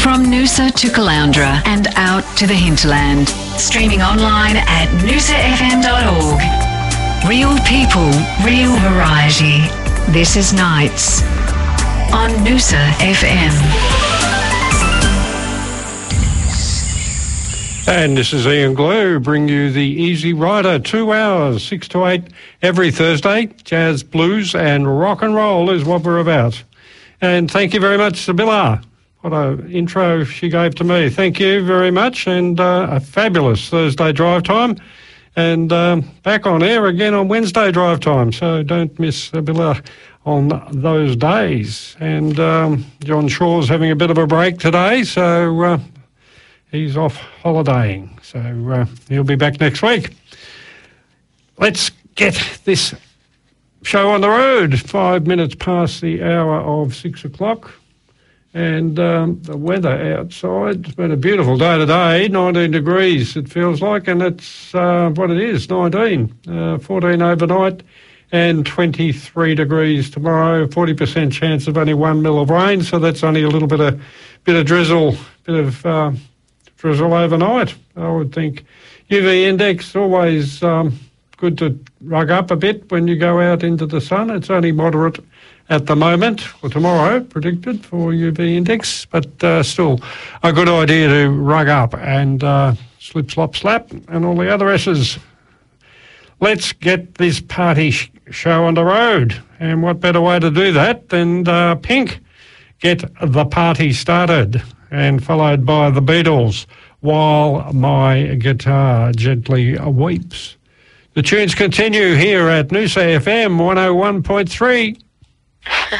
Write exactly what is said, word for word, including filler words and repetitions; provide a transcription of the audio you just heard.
From Noosa to Caloundra and out to the hinterland. Streaming online at noosa f m dot org. Real people, real variety. This is Nights on Noosa F M. And this is Ian Glue, bring you the Easy Rider, two hours, six to eight every Thursday. Jazz, blues and rock and roll is what we're about. And thank you very much, Sibylla. What an intro she gave to me. Thank you very much, and uh, a fabulous Thursday drive time. And um, back on air again on Wednesday drive time, so don't miss Sibylla on those days. And um, John Shaw's having a bit of a break today, so uh, he's off holidaying. So uh, he'll be back next week. Let's get this show on the road. Five minutes past the hour of six o'clock. And um, the weather outside, it's been a beautiful day today, nineteen degrees it feels like, and it's uh, what it is, nineteen, uh, fourteen overnight and twenty-three degrees tomorrow, forty percent chance of only one mil of rain, so that's only a little bit of, bit of drizzle, bit of uh, drizzle overnight, I would think. U V index, always um, good to rug up a bit when you go out into the sun. It's only moderate at the moment, or tomorrow, predicted for U V index, but uh, still a good idea to rug up and uh, slip, slop, slap, and all the other S's. Let's get this party sh- show on the road, and what better way to do that than uh, Pink, Get the Party Started, and followed by the Beatles, While My Guitar Gently Weeps. The tunes continue here at Noosa F M one oh one point three.